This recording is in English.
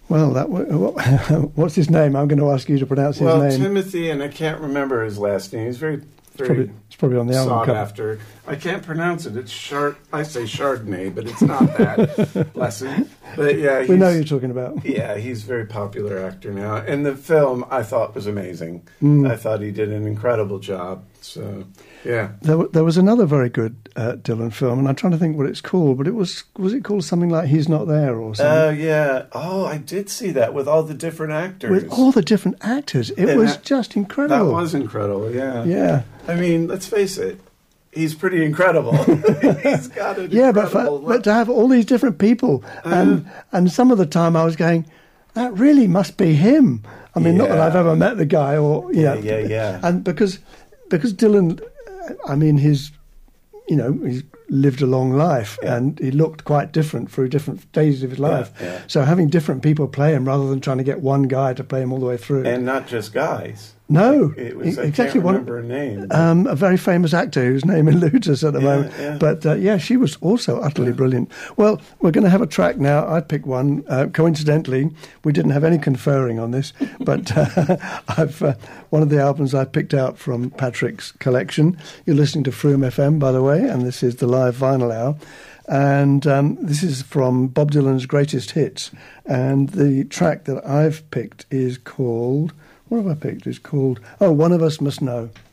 Well, what's his name? I'm going to ask you to pronounce his name. Well, Timothy, and I can't remember his last name. He's very it's probably on the album sought cover. after. I can't pronounce it. It's I say Chardonnay, but it's not that. Bless him. But yeah, we know who you're talking about. Yeah, he's a very popular actor now. And the film I thought was amazing. I thought he did an incredible job. So yeah, there was another very good Dylan film, and I'm trying to think what it's called. But was it called something like He's Not There or something? Yeah. Oh, I did see that with all the different actors. With all the different actors, it was just incredible. That was incredible. Yeah. Yeah. I mean, let's face it. He's pretty incredible. He's got an incredible... but to have all these different people, and some of the time I was going, that really must be him. I mean, not that I've ever met the guy, or yeah. And because Dylan, I mean, he's lived a long life, and he looked quite different through different stages of his life. Yeah. So having different people play him rather than trying to get one guy to play him all the way through, and not just guys. No, it was, exactly. I can't remember her name. A very famous actor whose name eludes us at the moment. Yeah. But she was also utterly brilliant. Well, we're going to have a track now. I picked one. Coincidentally, we didn't have any conferring on this, but one of the albums I picked out from Patrick's collection. You're listening to Froome FM, by the way, and this is the Live Vinyl Hour. And this is from Bob Dylan's Greatest Hits. And the track that I've picked is called... What have I picked? It's called, One of Us Must Know.